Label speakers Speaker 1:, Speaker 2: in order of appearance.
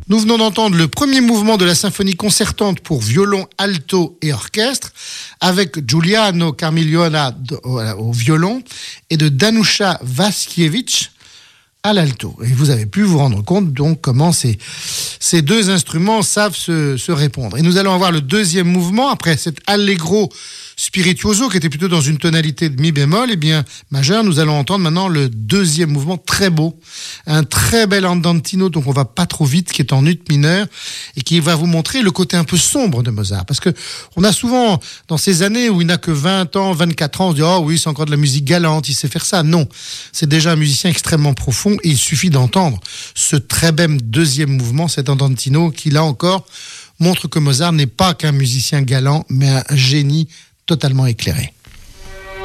Speaker 1: Nous venons d'entendre le premier mouvement de la symphonie concertante pour violon, alto et orchestre, avec Giuliano Carmiglione au violon et de Danuša Vaskiewicz à l'alto. Et vous avez pu vous rendre compte donc comment ces deux instruments savent se répondre. Et nous allons avoir le deuxième mouvement, après cet allegro spirituoso qui était plutôt dans une tonalité de mi bémol, majeur. Nous allons entendre maintenant le deuxième mouvement, très beau, un très bel andantino, donc on va pas trop vite, qui est en ut mineur et qui va vous montrer le côté un peu sombre de Mozart. Parce que on a souvent, dans ces années où il n'a que 20 ans, 24 ans, on se dit « Oh oui, c'est encore de la musique galante, il sait faire ça ». Non, c'est déjà un musicien extrêmement profond et il suffit d'entendre ce très bel deuxième mouvement, cet andantino, qui là encore montre que Mozart n'est pas qu'un musicien galant, mais un génie totalement éclairé.